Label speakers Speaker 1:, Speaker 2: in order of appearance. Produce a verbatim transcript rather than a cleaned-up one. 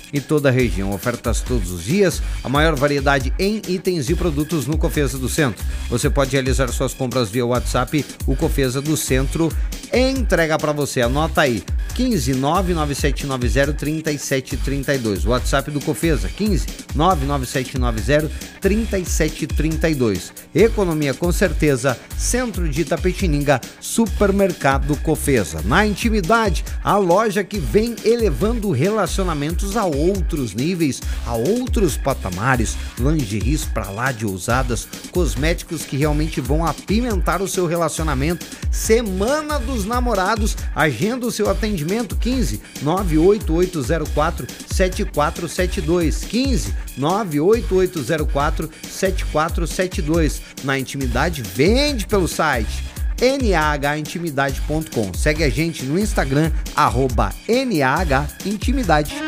Speaker 1: e toda a região. Ofertas todos os dias, a maior variedade em itens e produtos no Cofesa do Centro. Você pode realizar suas compras via WhatsApp, o Cofesa do Centro entrega para você. Anota aí, quinze nove nove sete nove zero três sete três dois. WhatsApp do Cofesa, quinze nove nove sete nove zero três sete três dois. Economia com certeza, Centro de Itapetininga, Supermercado Cofesa. Na intimidade, a loja que vem elevando relacionamentos a outros níveis, a outros patamares, lingeries pra lá de ousadas, cosméticos que realmente vão apimentar o seu relacionamento. Semana dos Namorados, agenda o seu atendimento, quinze nove oito oito zero quatro sete quatro sete dois, quinze nove oito oito zero quatro sete quatro sete dois. Na intimidade, vende pelo site N A H intimidade ponto com. Segue a gente no Instagram, arroba N A H intimidade.